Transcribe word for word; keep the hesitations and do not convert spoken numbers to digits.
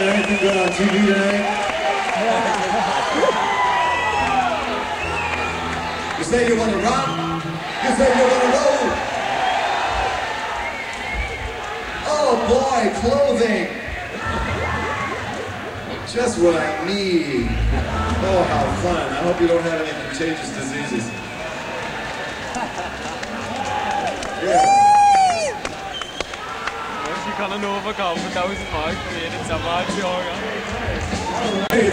anything good on T V tonight? You say you want to rock? You say you want to roll? Oh boy, clothing! Just what I need. Oh, how fun. I hope you don't have any contagious diseases. Yeah. She kann er nur verkaufen, tausend Mark für jeden Salat.